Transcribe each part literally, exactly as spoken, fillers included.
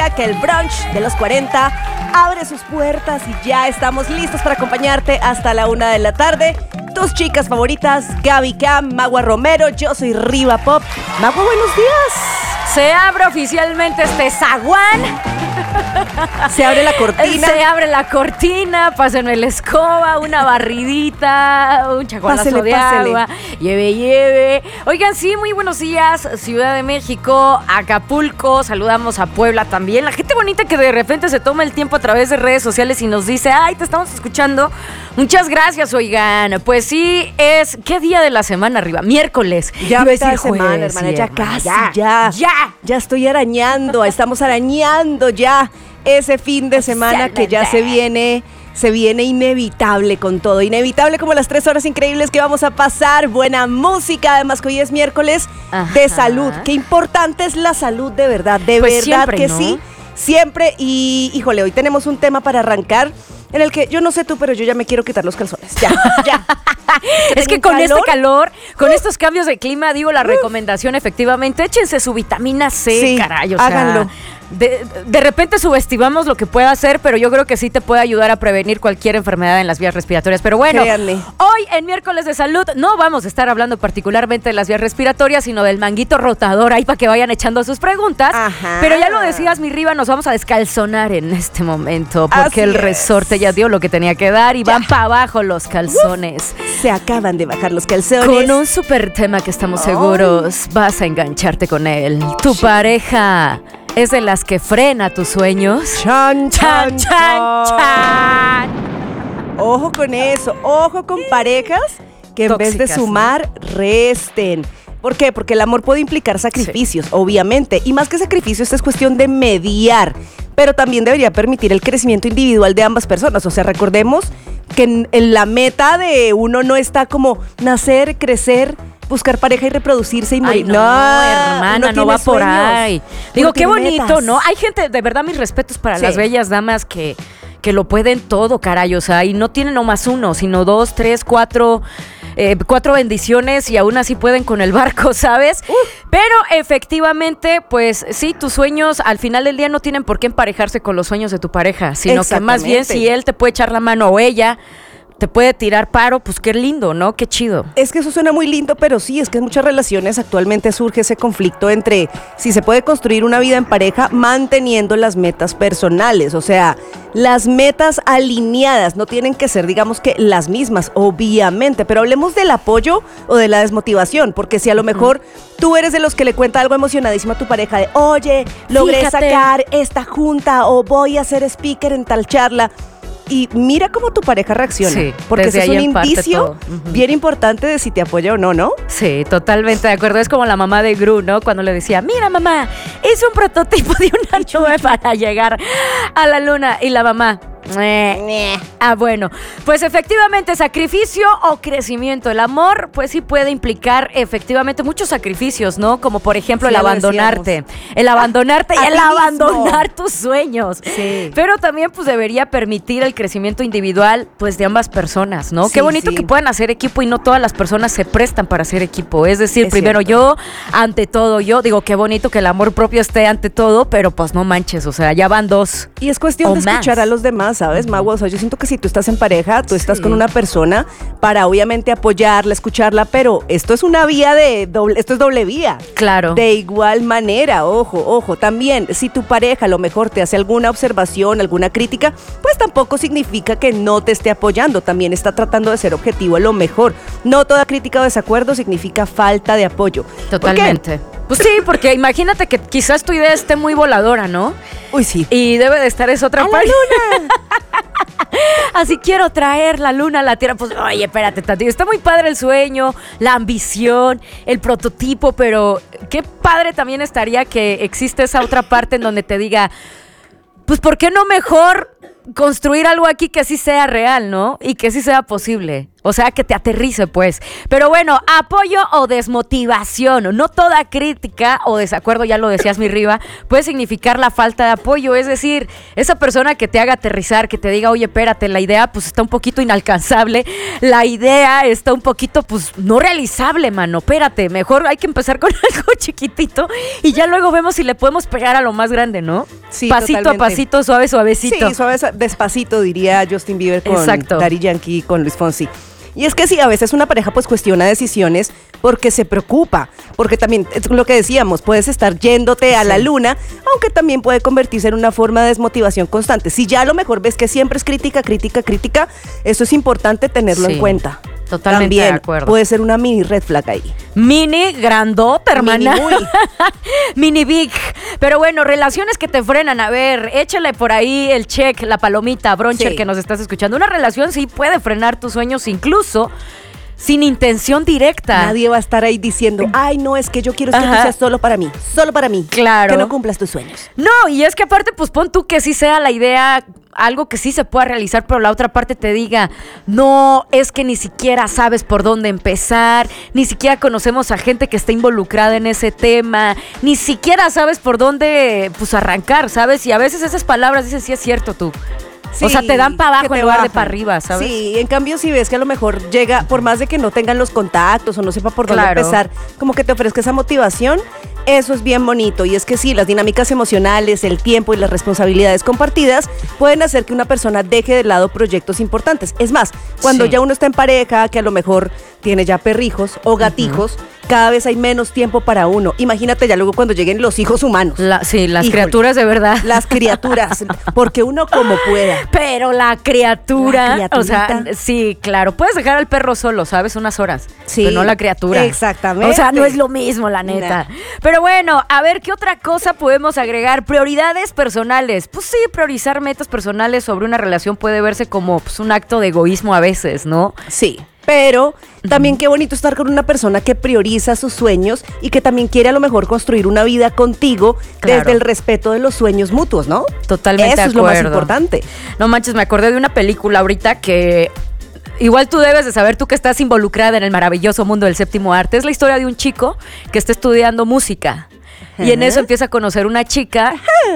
día que el brunch de los cuarenta abre sus puertas y ya estamos listos para acompañarte hasta la una de la tarde. Tus chicas favoritas, Gaby Cam, Magua Romero, yo soy Riva Pop. Magua, buenos días. Se abre oficialmente este zaguán. Se abre la cortina. Se abre la cortina, pásenme la escoba, una barridita, un chacualazo Pásele, de pásele. agua, lleve, lleve. Oigan, sí, muy buenos días, Ciudad de México, Acapulco, saludamos a Puebla también. La gente bonita que de repente se toma el tiempo a través de redes sociales y nos dice, ay, te estamos escuchando. Muchas gracias, oigan. Pues sí, es, ¿qué día de la semana arriba? Miércoles. Ya Iba a mitad de decir semana, jueves, hermana, sí, ya hermana, casi, ya, ya. ya. Ya estoy arañando, estamos arañando ya ese fin de semana que ya se viene, se viene inevitable con todo. Inevitable como las tres horas increíbles que vamos a pasar. Buena música, además que hoy es miércoles Ajá. de salud. Qué importante es la salud, de verdad, de Pues verdad siempre, que ¿no? sí. Siempre, y híjole, hoy tenemos un tema para arrancar en el que yo no sé tú, pero yo ya me quiero quitar los calzones. Ya, ya. Es que con este calor, con estos cambios de clima, digo la recomendación efectivamente, échense su vitamina C, Sí, caray, o sea, háganlo. De, de repente subestimamos lo que puede hacer, pero yo creo que sí te puede ayudar a prevenir cualquier enfermedad en las vías respiratorias. Pero bueno, Créanme. hoy en Miércoles de Salud no vamos a estar hablando particularmente de las vías respiratorias, sino del manguito rotador ahí para que vayan echando sus preguntas. Ajá. Pero ya lo decías, mi Riva, nos vamos a descalzonar en este momento, porque Así el es. resorte ya dio lo que tenía que dar y van para abajo los calzones. Se acaban de bajar los calzones. Con un super tema que estamos seguros vas a engancharte con él. Tu pareja es de las que frena tus sueños. Chan, Chan, chan, chan, chan. Ojo con eso, ojo con parejas que en vez de Tóxicas, sumar, resten. ¿Por qué? Porque el amor puede implicar sacrificios, obviamente. Y más que sacrificios, esta es cuestión de mediar. Pero también debería permitir el crecimiento individual de ambas personas. O sea, recordemos que en, en la meta de uno no está como nacer, crecer, buscar pareja y reproducirse y morir. Ay, no, hermana, uno no tiene va por sueños, ahí. Digo, uno qué tiene bonito, metas. ¿no? Hay gente, de verdad, mis respetos para Sí. las bellas damas que, que lo pueden todo, caray. O sea, y no tienen nomás uno, sino dos, tres, cuatro... Eh, cuatro bendiciones y aún así pueden con el barco, ¿sabes? Uh. Pero efectivamente, pues sí, tus sueños al final del día no tienen por qué emparejarse con los sueños de tu pareja, sino que más bien si él te puede echar la mano o ella te puede tirar paro, pues qué lindo, ¿no? Qué chido. Es que eso suena muy lindo, pero sí, es que en muchas relaciones actualmente surge ese conflicto entre si se puede construir una vida en pareja manteniendo las metas personales. O sea, las metas alineadas no tienen que ser, digamos que las mismas, obviamente, pero hablemos del apoyo o de la desmotivación, porque si a lo mejor tú eres de los que le cuenta algo emocionadísimo a tu pareja de, oye, logré Fíjate. sacar esta junta o voy a ser speaker en tal charla. Y mira cómo tu pareja reacciona, Sí, porque ese desde es un ahí en parte indicio todo. Ujú. bien importante de si te apoya o no, ¿no? Sí, totalmente de acuerdo. Es como la mamá de Gru, ¿no? Cuando le decía, mira mamá, es un prototipo de una nube para llegar a la luna. Y la mamá, "Meh". Ah, bueno, pues efectivamente, sacrificio o crecimiento. El amor, pues sí puede implicar efectivamente muchos sacrificios, ¿no? Como por ejemplo Sí, el ya lo abandonarte. decíamos. El abandonarte A y el ti mismo. abandonar tus sueños. Sí. Pero también pues debería permitir el crecimiento individual pues de ambas personas, ¿no? Sí, Qué bonito sí. que puedan hacer equipo y no todas las personas se prestan para hacer equipo. Es decir, Es primero cierto. yo, ante todo yo. Digo, qué bonito que el amor propio esté ante todo, pero pues no manches, o sea, ya van dos. Y es cuestión O de escuchar más. a los demás, ¿sabes, Magua? O sea, yo siento que si tú estás en pareja, tú estás Sí. con una persona para obviamente apoyarla, escucharla, pero esto es una vía de doble, esto es doble vía. Claro. De igual manera, ojo, ojo, también si tu pareja a lo mejor te hace alguna observación, alguna crítica, pues tampoco significa que no te esté apoyando, también está tratando de ser objetivo a lo mejor. No toda crítica o desacuerdo significa falta de apoyo. ¿Por qué? Totalmente. Pues sí, porque imagínate que quizás tu idea esté muy voladora, ¿no? Uy, sí. Y debe de estar esa otra ¡A la parte. luna! Así quiero traer la luna a la tierra. Pues, oye, espérate tantito. Está muy padre el sueño, la ambición, el prototipo, pero qué padre también estaría que existe esa otra parte en donde te diga, pues, ¿por qué no mejor construir algo aquí que sí sea real, ¿no? Y que sí sea posible. O sea, que te aterrice, pues. Pero bueno, apoyo o desmotivación. No toda crítica o desacuerdo, ya lo decías, mi Riva, puede significar la falta de apoyo. Es decir, esa persona que te haga aterrizar, que te diga, oye, espérate, la idea pues está un poquito inalcanzable. La idea está un poquito, pues, no realizable, mano. Espérate, mejor hay que empezar con algo chiquitito y ya luego vemos si le podemos pegar a lo más grande, ¿no? Sí, pasito totalmente. a pasito, suave, suavecito. Sí, suave, despacito, diría Justin Bieber con Exacto. Daddy Yankee, con Luis Fonsi. Y es que sí, a veces una pareja pues cuestiona decisiones porque se preocupa, porque también, es lo que decíamos, puedes estar yéndote a Sí. la luna, aunque también puede convertirse en una forma de desmotivación constante. Si ya a lo mejor ves que siempre es crítica, crítica, crítica, eso es importante tenerlo Sí. en cuenta. Totalmente También de acuerdo. puede ser una mini red flag ahí. Mini, grandota, hermana. Mini muy. Mini big. Pero bueno, relaciones que te frenan. A ver, échale por ahí el check, la palomita, broncher, Sí. que nos estás escuchando. Una relación sí puede frenar tus sueños incluso sin intención directa. Nadie va a estar ahí diciendo, ay, no, es que yo quiero es que Ajá. tú seas solo para mí, solo para mí. Claro. Que no cumplas tus sueños. No, y es que aparte, pues pon tú que sí sea la idea, algo que sí se pueda realizar, pero la otra parte te diga, no, es que ni siquiera sabes por dónde empezar, ni siquiera conocemos a gente que esté involucrada en ese tema, ni siquiera sabes por dónde, pues, arrancar, ¿sabes? Y a veces esas palabras dicen, sí es cierto tú. O sea, te dan para abajo que te en lugar de bajan. para arriba, ¿sabes? Sí, en cambio si ves que a lo mejor llega, por más de que no tengan los contactos o no sepa por dónde Claro. empezar, como que te ofrezca esa motivación, eso es bien bonito. Y es que sí, las dinámicas emocionales, el tiempo y las responsabilidades compartidas pueden hacer que una persona deje de lado proyectos importantes. Es más, cuando Sí. ya uno está en pareja, que a lo mejor tiene ya perrijos o gatijos, cada vez hay menos tiempo para uno. Imagínate ya luego cuando lleguen los hijos humanos. La- sí, las Híjole. criaturas de verdad. Las criaturas, porque uno como pueda. Pero la criatura, La o sea, criaturita. sí, claro, puedes dejar al perro solo, ¿sabes? Unas horas. Sí, pero no la criatura. exactamente. O sea, no es lo mismo, la neta. Pero bueno, a ver, ¿qué otra cosa podemos agregar? Prioridades personales. Pues sí, priorizar metas personales sobre una relación puede verse como, pues, un acto de egoísmo a veces, ¿no? Sí, pero también qué bonito estar con una persona que prioriza sus sueños y que también quiere a lo mejor construir una vida contigo Claro. desde el respeto de los sueños mutuos, ¿no? Totalmente Eso de es lo más acuerdo. importante. No manches, me acordé de una película ahorita que igual tú debes de saber, tú que estás involucrada en el maravilloso mundo del séptimo arte. Es la historia de un chico que está estudiando música. Y en Ajá. eso empieza a conocer una chica.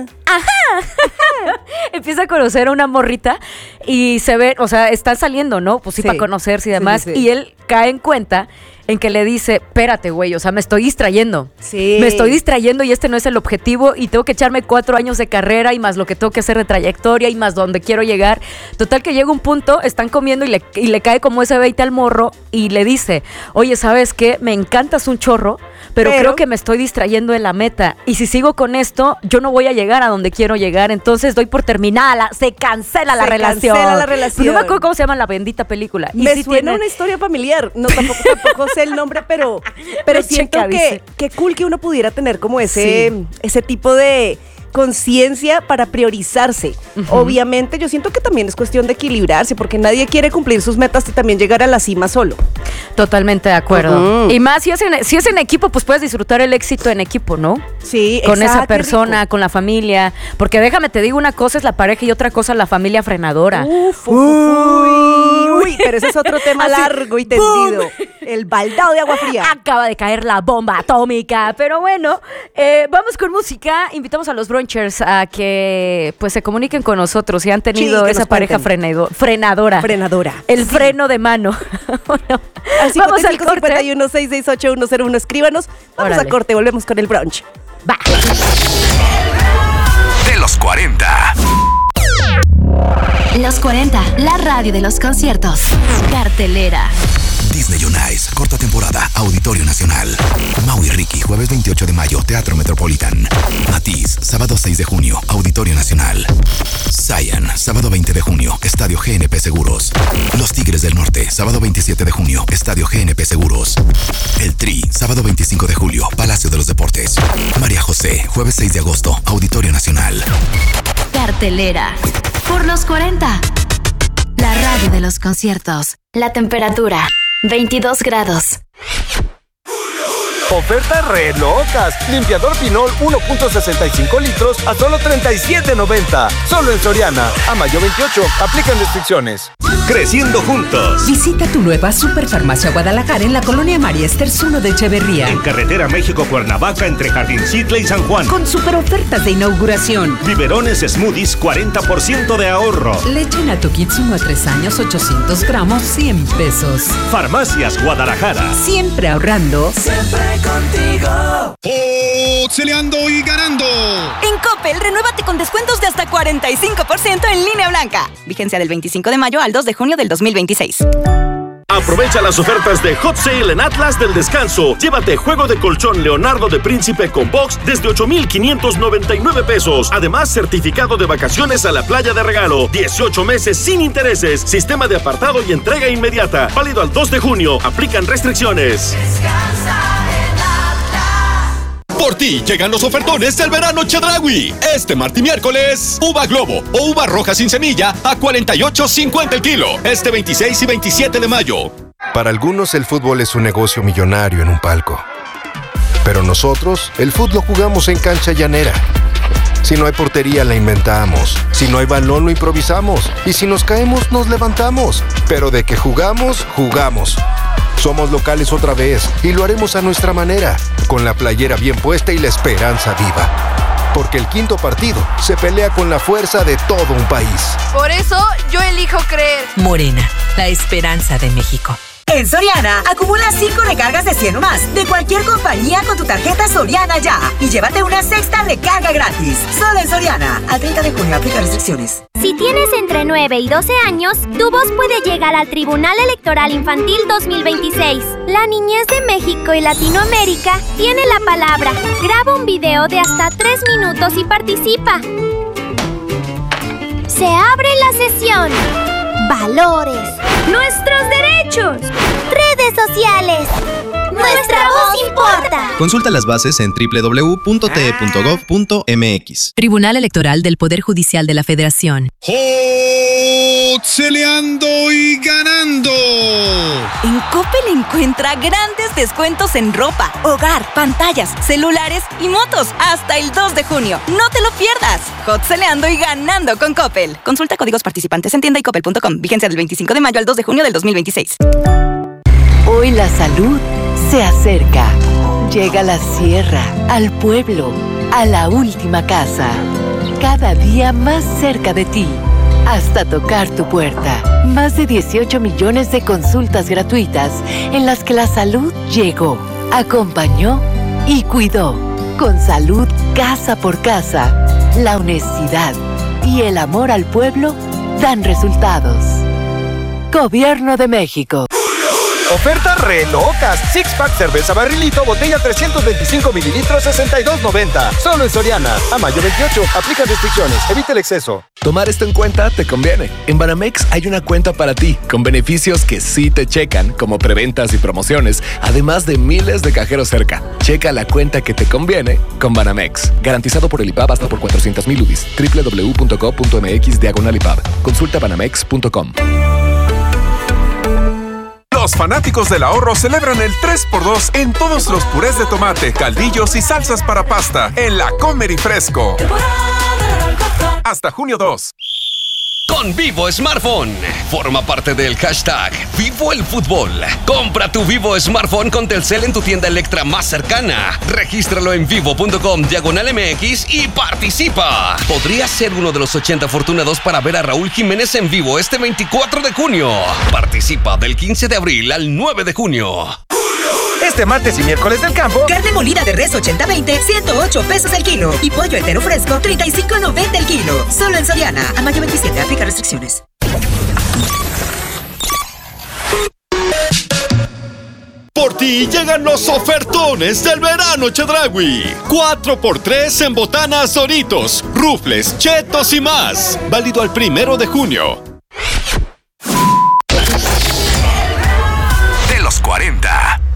Ajá. Empieza a conocer a una morrita y se ve, o sea, están saliendo, ¿no? Pues sí, Sí. para conocerse y Sí, demás. sí, sí. Y él cae en cuenta en que le dice, espérate, güey, o sea, me estoy distrayendo. Sí. Me estoy distrayendo y este no es el objetivo y tengo que echarme cuatro años de carrera y más lo que tengo que hacer de trayectoria y más donde quiero llegar. Total que llega un punto, están comiendo y le, y le cae como ese veinte al morro y le dice, oye, ¿sabes qué? Me encantas un chorro, pero, Pero- creo que me estoy distrayendo de la meta y si sigo con esto, yo no voy a llegar a donde quiero llegar, entonces doy por terminada, se cancela la Se relación. cancela la relación. No me acuerdo cómo se llama la bendita película. Y Me sí suena tiene- una historia familiar. No, tampoco, tampoco sé el nombre, pero, pero Me siento checa, que dice. qué cool que uno pudiera tener como ese, Sí. ese tipo de conciencia para priorizarse. Obviamente yo siento que también es cuestión de equilibrarse, porque nadie quiere cumplir sus metas y también llegar a la cima solo. Totalmente de acuerdo. Ujú. Y más si es, en, si es en equipo, pues puedes disfrutar el éxito en equipo, ¿no? Sí, Con esa exacto, qué persona, rico. con la familia. Porque déjame te digo, una cosa es la pareja y otra cosa la familia frenadora. Uf, uf, uy, uy, pero ese es otro tema Así, largo y tendido. El baldado de agua fría. Acaba de caer la bomba atómica. Pero bueno, eh, vamos con música. Invitamos a los brunchers a que pues se comuniquen con nosotros si han tenido Sí, que esa nos pareja cuenten. frenedo- frenadora. Frenadora. El freno de mano. Bueno, Al vamos al cincuenta y cinco, corte. cincuenta y uno, seis seis ocho, uno cero uno, escríbanos. Vamos Órale. a corte, volvemos con el brunch. Va. De los cuarenta. Los cuarenta, la radio de los conciertos. Cartelera. Disney on Ice, corta temporada, Auditorio Nacional. Mau y Ricky, jueves veintiocho de mayo, Teatro Metropolitan. Matiz, sábado seis de junio, Auditorio Nacional. Zion, sábado veinte de junio, Estadio G N P Seguros. Los Tigres del Norte, sábado veintisiete de junio, Estadio G N P Seguros. El Tri, sábado veinticinco de julio, Palacio de los Deportes. María José, jueves seis de agosto, Auditorio Nacional. Cartelera. Por los cuarenta. La radio de los conciertos. La temperatura, veintidós grados. Ofertas re locas. Limpiador Pinol uno punto sesenta y cinco litros a solo treinta y siete noventa. Solo en Soriana. A mayo veintiocho. Aplican restricciones. Creciendo juntos. Visita tu nueva Superfarmacia Guadalajara en la colonia María Esters uno de Echeverría. En carretera México-Cuernavaca entre Jardincitle y San Juan. Con super ofertas de inauguración. Biberones Smoothies, cuarenta por ciento de ahorro. Leche Nato Kids uno a tres años, ochocientos gramos, cien pesos. Farmacias Guadalajara. Siempre ahorrando. Siempre contigo. Pixeleando y ganando. En Coppel, renuévate con descuentos de hasta cuarenta y cinco por ciento en línea blanca. Vigencia del veinticinco de mayo al dos de junio del dos mil veintiséis. Aprovecha las ofertas de Hot Sale en Atlas del Descanso. Llévate juego de colchón Leonardo de Príncipe con box desde ocho mil quinientos noventa y nueve pesos. Además, certificado de vacaciones a la playa de regalo. dieciocho meses sin intereses. Sistema de apartado y entrega inmediata. Válido al dos de junio. Aplican restricciones. Descansa. Por ti llegan los ofertones del verano Chedraui. Este martes y miércoles, uva globo o uva roja sin semilla a cuarenta y ocho cincuenta el kilo. Este veintiséis y veintisiete de mayo. Para algunos el fútbol es un negocio millonario en un palco. Pero nosotros, el fútbol jugamos en cancha llanera. Si no hay portería, la inventamos. Si no hay balón, lo improvisamos. Y si nos caemos, nos levantamos. Pero de que jugamos, jugamos. Somos locales otra vez y lo haremos a nuestra manera, con la playera bien puesta y la esperanza viva. Porque el quinto partido se pelea con la fuerza de todo un país. Por eso yo elijo creer. Morena, la esperanza de México. En Soriana, acumula cinco recargas de cien o más de cualquier compañía con tu tarjeta Soriana Ya y llévate una sexta recarga gratis. Solo en Soriana. Al treinta de junio aplica restricciones. Si tienes entre nueve y doce años, tu voz puede llegar al Tribunal Electoral Infantil dos mil veintiséis. La niñez de México y Latinoamérica tiene la palabra. Graba un video de hasta tres minutos y participa. Se abre la sesión. Valores. Nuestros derechos. Redes sociales. Nuestra voz importa. Consulta las bases en doble u doble u doble u punto t e punto gov punto m x. Tribunal Electoral del Poder Judicial de la Federación. Pixeleando y ganando. En Coppel encuentra grandes descuentos en ropa, hogar, pantallas, celulares y motos hasta el dos de junio. No te lo pierdas. Hotceleando y ganando con Coppel. Consulta códigos participantes en tienda y coppel punto com. Vigencia del veinticinco de mayo al dos de junio del dos mil veintiséis. Hoy la salud se acerca. Llega la sierra, al pueblo, a la última casa. Cada día más cerca de ti. Hasta tocar tu puerta. Más de dieciocho millones de consultas gratuitas en las que la salud llegó, acompañó y cuidó. Con salud casa por casa, la honestidad y el amor al pueblo dan resultados. Gobierno de México. Ofertas re locas. Six Pack cerveza barrilito, botella trescientos veinticinco mililitros, sesenta y dos noventa. Solo en Soriana. A mayo veintiocho. Aplica restricciones. Evita el exceso. Tomar esto en cuenta te conviene. En Banamex hay una cuenta para ti, con beneficios que sí te checan, como preventas y promociones, además de miles de cajeros cerca. Checa la cuenta que te conviene con Banamex. Garantizado por el I P A B hasta por cuatrocientos mil U D I s. doble u doble u doble u punto co punto m x diagonal I P A B. Consulta banamex punto com. Los fanáticos del ahorro celebran el tres por dos en todos los purés de tomate, caldillos y salsas para pasta en la Comer y Fresco. Hasta junio dos. Con Vivo Smartphone. Forma parte del hashtag Vivo el Fútbol. Compra tu Vivo Smartphone con Telcel en tu tienda Electra más cercana. Regístralo en vivo punto com diagonal M X y participa. Podrías ser uno de los ochenta afortunados para ver a Raúl Jiménez en vivo este veinticuatro de junio. Participa del quince de abril al nueve de junio. Este martes y miércoles del campo, carne molida de res ochenta veinte, ciento ocho pesos el kilo. Y pollo entero fresco, treinta y cinco noventa el kilo. Solo en Soriana. A mayo veintisiete, aplica restricciones. Por ti llegan los ofertones del verano Chedraui. cuatro por tres en botanas Doritos, rufles, chetos y más. Válido al primero de junio. De los cuarenta.